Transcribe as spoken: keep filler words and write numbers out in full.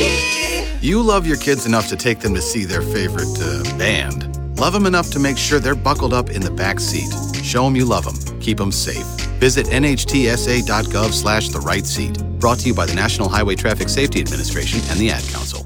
You love your kids enough to take them to see their favorite uh, band. Love them enough to make sure they're buckled up in the back seat. Show them you love them. Keep them safe. Visit nhtsa.gov slash the right seat. Brought to you by the National Highway Traffic Safety Administration and the Ad Council.